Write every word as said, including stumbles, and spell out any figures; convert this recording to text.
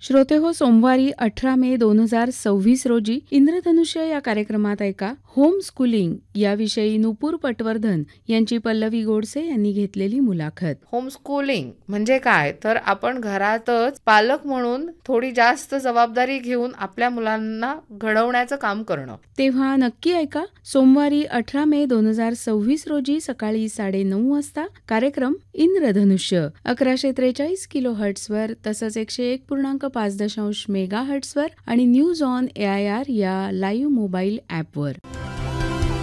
श्रोते हो, सोमवारी अठरा मे दोन हजार सव्वीस रोजी इंद्रधनुष्य या कार्यक्रमात ऐका होम स्कूलिंग याविषयी नुपूर पटवर्धन यांची पल्लवी गोडसे यांनी घेतलेली मुलाखत. होमस्कूलिंग म्हणजे काय, तर आपण घरातच पालक म्हणून थोडी जास्त जबाबदारी घेऊन आपल्या मुलांना घडवण्याचं काम करणं. तेव्हा नक्की ऐका सोमवारी अठरा मे दोन हजार सव्वीस रोजी सकाळी साडेनऊ वाजता कार्यक्रम इंद्रधनुष्य अकराशे त्रेचाळीस किलो हर्ट्सवर तसंच एकशे एक पूर्णांक पाच दशांश मेगा हर्ट्सवर आणि news on A I R या लाईव्ह मोबाईल ॲपवर.